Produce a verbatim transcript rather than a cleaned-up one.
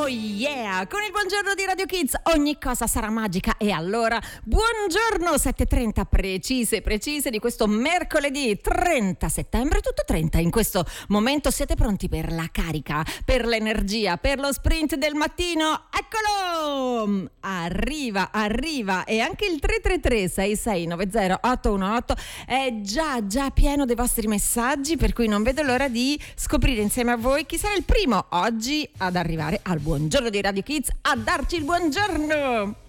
Oh yeah! Con il buongiorno di Radio Kids ogni cosa sarà magica e allora buongiorno, sette e trenta precise precise di questo mercoledì trenta settembre, tutto trenta. In questo momento siete pronti per la carica, per l'energia, per lo sprint del mattino? Eccolo! Arriva, arriva e anche il tre tre tre sei sei nove zero otto uno otto è già già pieno dei vostri messaggi, per cui non vedo l'ora di scoprire insieme a voi chi sarà il primo oggi ad arrivare al buongiorno di Radio Kids a darci il buongiorno.